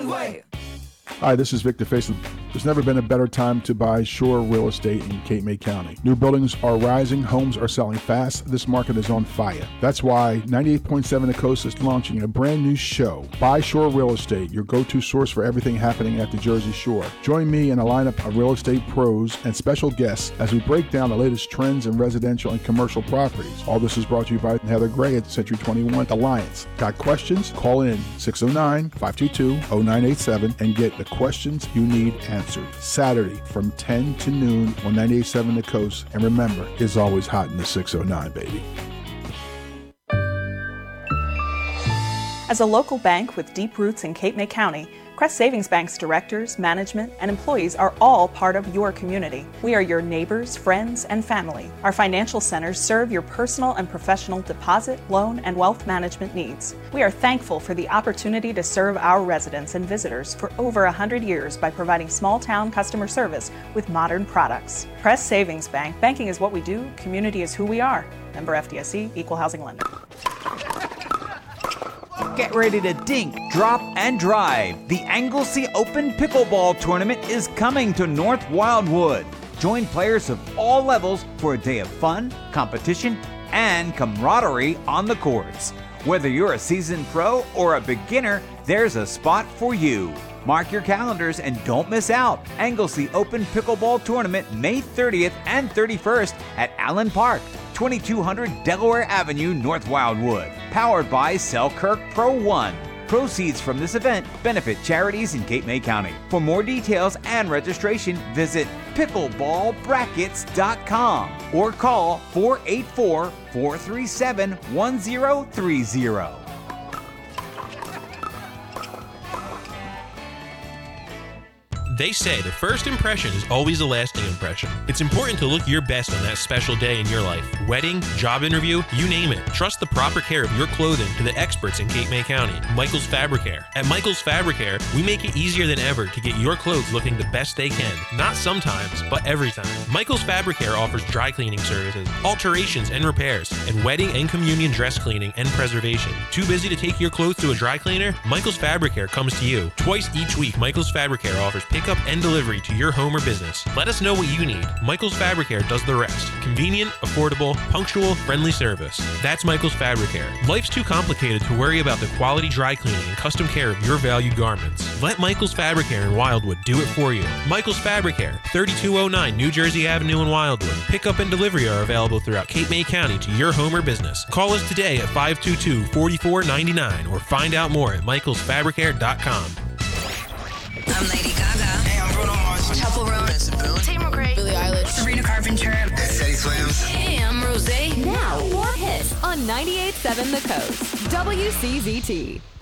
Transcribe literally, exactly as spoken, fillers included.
way. Hi, this is Victor Faison. There's never been a better time to buy Shore Real Estate in Cape May County. New buildings are rising, homes are selling fast. This market is on fire. That's why ninety-eight point seven The Coast is launching a brand new show, Buy Shore Real Estate, your go-to source for everything happening at the Jersey Shore. Join me in a lineup of real estate pros and special guests as we break down the latest trends in residential and commercial properties. All this is brought to you by Heather Gray at Century twenty-one Alliance. Got questions? Call in six oh nine, five two two, oh nine eight seven and get the questions you need answered. Saturday from ten to noon on ninety-eight point seven The Coast. And remember, it's always hot in the six oh nine, baby. As a local bank with deep roots in Cape May County, Crest Savings Bank's directors, management, and employees are all part of your community. We are your neighbors, friends, and family. Our financial centers serve your personal and professional deposit, loan, and wealth management needs. We are thankful for the opportunity to serve our residents and visitors for over one hundred years by providing small-town customer service with modern products. Crest Savings Bank. Banking is what we do. Community is who we are. Member F D I C, Equal Housing Lender. Get ready to dink, drop, and drive. The Anglesey Open Pickleball Tournament is coming to North Wildwood. Join players of all levels for a day of fun, competition, and camaraderie on the courts. Whether you're a seasoned pro or a beginner, there's a spot for you. Mark your calendars and don't miss out. Anglesey Open Pickleball Tournament May thirtieth and thirty-first at Allen Park, twenty-two hundred Delaware Avenue, North Wildwood. Powered by Selkirk Pro One. Proceeds from this event benefit charities in Cape May County. For more details and registration, visit pickleball brackets dot com or call four eight four, four three seven, one zero three zero. They say the first impression is always a lasting impression. It's important to look your best on that special day in your life. Wedding, job interview, you name it. Trust the proper care of your clothing to the experts in Cape May County, Michael's Fabricare. At Michael's Fabricare, we make it easier than ever to get your clothes looking the best they can. Not sometimes, but every time. Michael's Fabricare offers dry cleaning services, alterations and repairs, and wedding and communion dress cleaning and preservation. Too busy to take your clothes to a dry cleaner? Michael's Fabricare comes to you. Twice each week, Michael's Fabricare offers pickup and delivery to your home or business. Let us know what you need. Michael's Fabricare does the rest. Convenient, affordable, punctual, friendly service. That's Michael's Fabricare. Life's too complicated to worry about the quality dry cleaning and custom care of your valued garments. Let Michael's Fabricare in Wildwood do it for you. Michael's Fabricare, thirty-two oh nine New Jersey Avenue in Wildwood. Pickup and delivery are available throughout Cape May County to your home or business. Call us today at five two two, four four nine nine or find out more at michaels fabricare dot com. I'm Lady Gaga. Hey, I'm Bruno Mars. Temple Run. Tamer Gray. Billie Eilish. Sabrina Carpenter. Teddy Swims. Hey, I'm Rosé. Now, more hits on ninety-eight point seven The Coast. W C Z T.